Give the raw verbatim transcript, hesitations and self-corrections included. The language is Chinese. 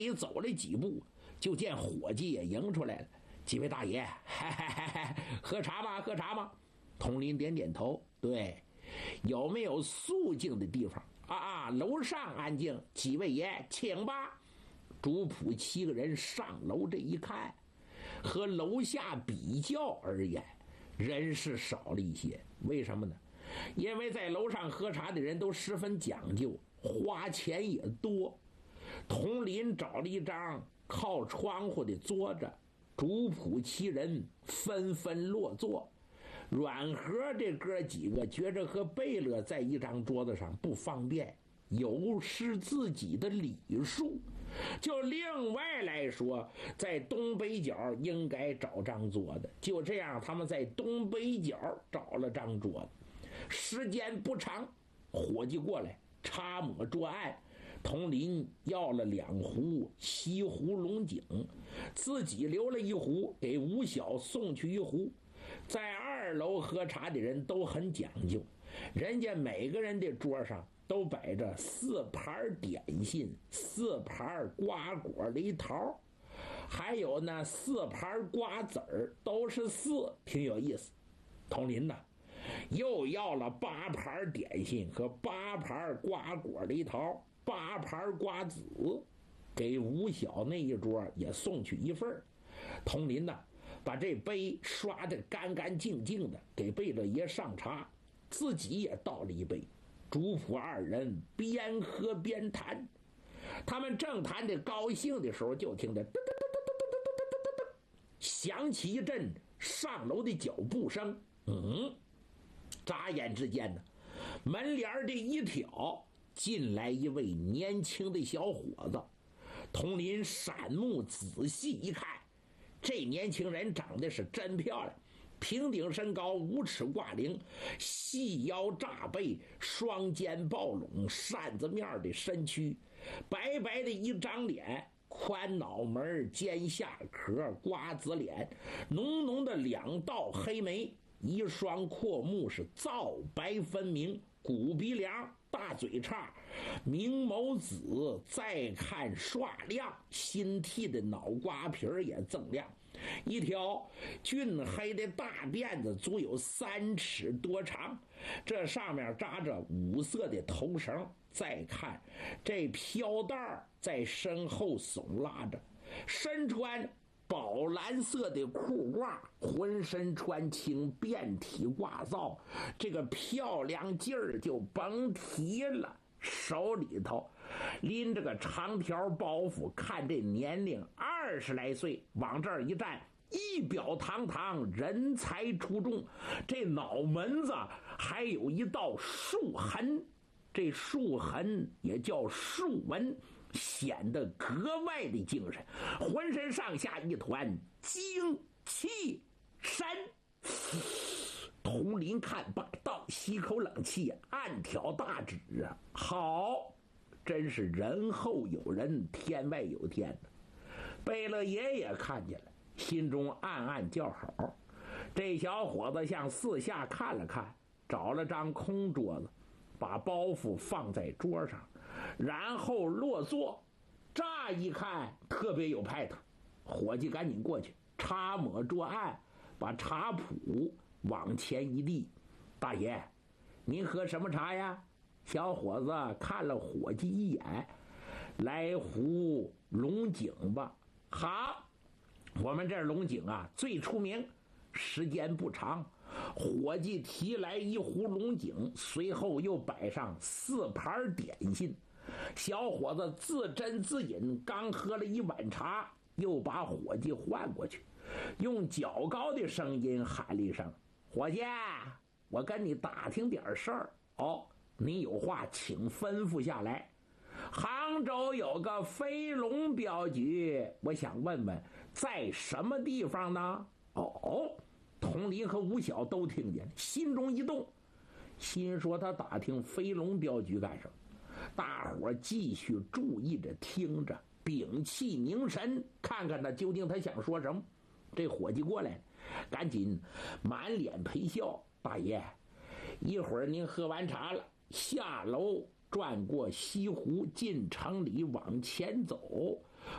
一走了几步，就见伙计也迎出来了。几位大爷，嘿嘿嘿嘿，喝茶吗？喝茶吗？统领点点头，对，有没有肃静的地方？啊啊，楼上安静，几位爷请吧。主仆七个人上楼，这一看，和楼下比较而言，人是少了一些。为什么呢？因为在楼上喝茶的人都十分讲究，花钱也多。统领找了一张靠窗户的坐着，主仆七人纷纷落座。阮和这哥几个觉着和贝勒在一张桌子上不方便，有失自己的礼数，就另外来说，在东北角应该找张桌子。就这样，他们在东北角找了张桌子。时间不长，伙计过来插抹桌案，统领要了两壶西湖龙井，自己留了一壶，给吴晓送去一壶。在二楼喝茶的人都很讲究，人家每个人的桌上都摆着四盘点心，四盘瓜果梨桃，还有呢四盘瓜子儿，都是四，挺有意思。统领呢又要了八盘点心和八盘瓜果梨桃，八盘瓜子，给吴晓那一桌也送去一份。统领呢把这杯刷得干干净净的，给贝勒爷上茶，自己也倒了一杯。主仆二人边喝边谈，他们正谈得高兴的时候，就听得噔噔噔噔噔噔噔噔噔噔响起一阵上楼的脚步声。嗯，眨眼之间呢，门帘的一挑，进来一位年轻的小伙子。统领闪目仔细一看，这年轻人长得是真漂亮，平顶身高，五尺挂领，细腰炸背，双肩抱拢，扇子面的身躯，白白的一张脸，宽脑门，尖下壳，瓜子脸，浓浓的两道黑眉，一双阔目是皂白分明，骨鼻梁，大嘴叉，明眸子，再看刷亮，新剃的脑瓜皮也锃亮，一条俊黑的大辫子足有三尺多长，这上面扎着五色的头绳，再看这飘带在身后耸拉着，身穿宝蓝色的裤褂，浑身穿青，遍体挂皂，这个漂亮劲儿就甭提了。手里头拎着个长条包袱，看这年龄二十来岁，往这儿一站，仪表堂堂，人才出众。这脑门子还有一道竖痕，这竖痕也叫竖纹，显得格外的精神，浑身上下一团精气神。统领看罢，倒吸口冷气，暗挑大指啊！好，真是人后有人，天外有天的。贝勒爷也看见了，心中暗暗叫好。这小伙子向四下看了看，找了张空桌子，把包袱放在桌上，然后落座。乍一看特别有派头，伙计赶紧过去插抹桌案，把茶谱往前一递。大爷，您喝什么茶呀？小伙子看了伙计一眼，来壶龙井吧。好，我们这儿龙井啊最出名。时间不长，伙计提来一壶龙井，随后又摆上四盘点心。小伙子自斟自饮，刚喝了一碗茶，又把伙计换过去，用较高的声音喊了一声：伙计，我跟你打听点事儿。哦，你有话请吩咐下来。杭州有个飞龙镖局，我想问问在什么地方呢？哦，统领和吴晓都听见了，心中一动，心说他打听飞龙镖局干什么？大伙继续注意着听着，屏气凝神，看看他究竟他想说什么。这伙计过来，赶紧满脸陪笑：大爷，一会儿您喝完茶了，下楼转过西湖，进城里往前走，